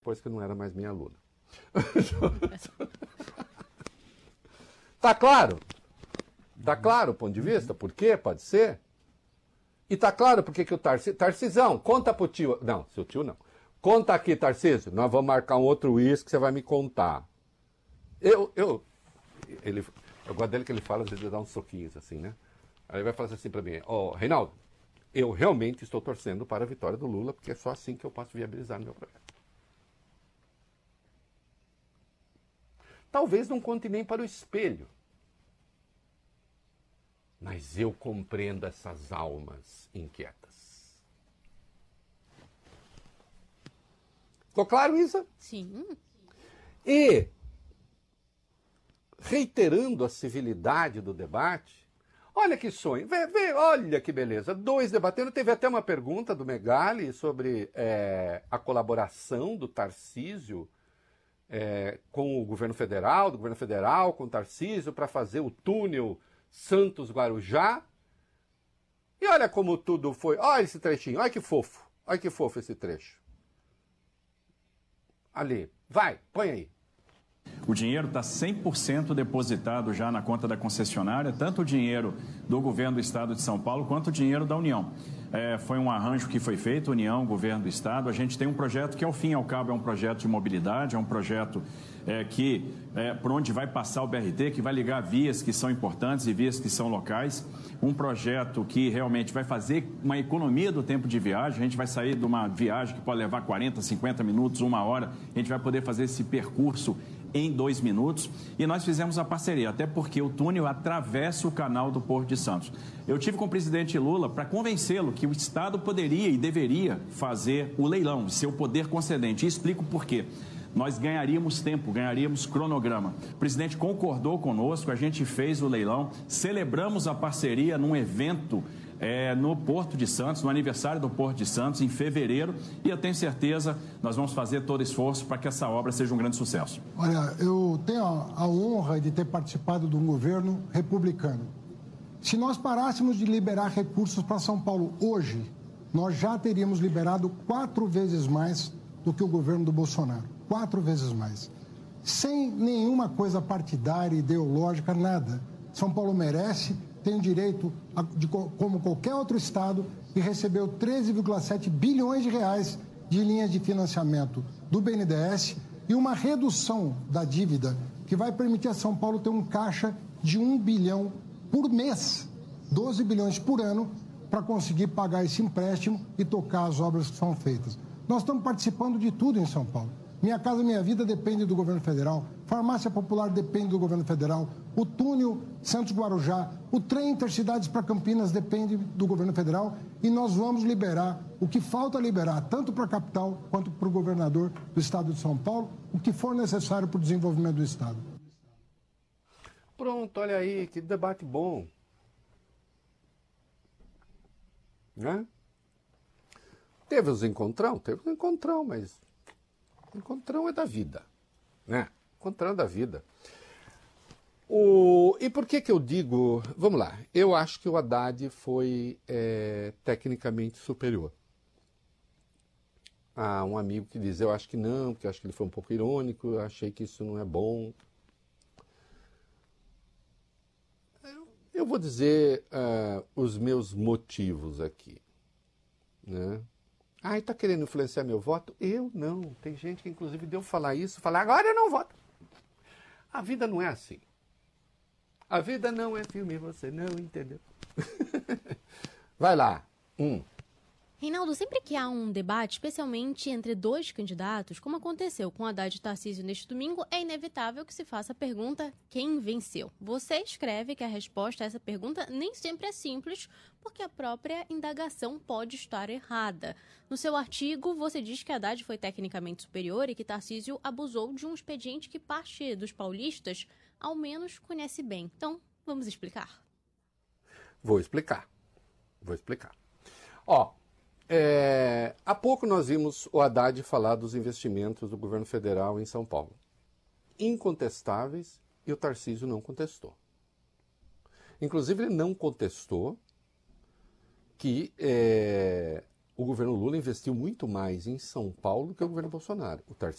depois que não era mais minha aluna. Tá claro? Tá claro o ponto de vista? Por quê? Pode ser? E tá claro por que o Tarcisão, conta pro tio... Não, seu tio não. Conta aqui, Tarcísio, nós vamos marcar um outro uísque que você vai me contar. Eu gosto dele que ele fala, às vezes ele dá uns soquinhos assim, né? Aí ele vai falar assim pra mim, Reinaldo, eu realmente estou torcendo para a vitória do Lula, porque é só assim que eu posso viabilizar meu projeto. Talvez não conte nem para o espelho. Mas eu compreendo essas almas inquietas. Ficou claro, Isa? Sim. E, reiterando a civilidade do debate, olha que sonho, olha que beleza, 2 debatendo, teve até uma pergunta do Megali sobre a colaboração do Tarcísio com o governo federal, do governo federal com o Tarcísio para fazer o túnel Santos-Guarujá. E olha como tudo foi. Olha esse trechinho, olha que fofo esse trecho. Ali, vai, põe aí. O dinheiro está 100% depositado já na conta da concessionária, tanto o dinheiro do governo do estado de São Paulo quanto o dinheiro da União. Foi um arranjo que foi feito, União, governo do estado. A gente tem um projeto que, ao fim e ao cabo, é um projeto de mobilidade, é um projeto por onde vai passar o BRT, que vai ligar vias que são importantes e vias que são locais. Um projeto que realmente vai fazer uma economia do tempo de viagem. A gente vai sair de uma viagem que pode levar 40, 50 minutos, 1 hora. A gente vai poder fazer esse percurso em 2 minutos, e nós fizemos a parceria, até porque o túnel atravessa o canal do Porto de Santos. Eu tive com o presidente Lula para convencê-lo que o Estado poderia e deveria fazer o leilão, ser o poder concedente, e explico por quê. Nós ganharíamos tempo, ganharíamos cronograma. O presidente concordou conosco, a gente fez o leilão, celebramos a parceria num evento no Porto de Santos, no aniversário do Porto de Santos, em fevereiro, e eu tenho certeza nós vamos fazer todo esforço para que essa obra seja um grande sucesso. Olha, eu tenho a honra de ter participado de um governo republicano. Se nós parássemos de liberar recursos para São Paulo hoje, nós já teríamos liberado 4 vezes mais do que o governo do Bolsonaro. 4 vezes mais. Sem nenhuma coisa partidária, ideológica, nada. São Paulo merece, tem o direito, como qualquer outro estado, e recebeu 13,7 bilhões de reais de linhas de financiamento do BNDES e uma redução da dívida que vai permitir a São Paulo ter um caixa de 1 bilhão por mês, 12 bilhões por ano, para conseguir pagar esse empréstimo e tocar as obras que são feitas. Nós estamos participando de tudo em São Paulo. Minha Casa Minha Vida depende do governo federal, Farmácia Popular depende do governo federal, o túnel Santos-Guarujá, o trem Intercidades para Campinas depende do governo federal, e nós vamos liberar o que falta liberar, tanto para a capital quanto para o governador do estado de São Paulo, o que for necessário para o desenvolvimento do estado. Pronto, olha aí, que debate bom. Né? Teve os encontrão, mas encontrão é da vida, né? Encontrão é da vida. E por que eu digo... Vamos lá, eu acho que o Haddad foi tecnicamente superior. Há um amigo que diz, eu acho que não, porque eu acho que ele foi um pouco irônico, eu achei que isso não é bom. Eu vou dizer os meus motivos aqui, né? Está querendo influenciar meu voto? Eu não. Tem gente que, inclusive, deu falar isso, falar, agora eu não voto. A vida não é assim. A vida não é filme, você não entendeu. Vai lá. Reinaldo, sempre que há um debate, especialmente entre 2 candidatos, como aconteceu com Haddad e Tarcísio neste domingo, é inevitável que se faça a pergunta: quem venceu? Você escreve que a resposta a essa pergunta nem sempre é simples, porque a própria indagação pode estar errada. No seu artigo, você diz que Haddad foi tecnicamente superior e que Tarcísio abusou de um expediente que parte dos paulistas, ao menos, conhece bem. Então, vamos explicar? Vou explicar. Há pouco nós vimos o Haddad falar dos investimentos do governo federal em São Paulo. Incontestáveis, e o Tarcísio não contestou. Inclusive, ele não contestou que o governo Lula investiu muito mais em São Paulo que o governo Bolsonaro.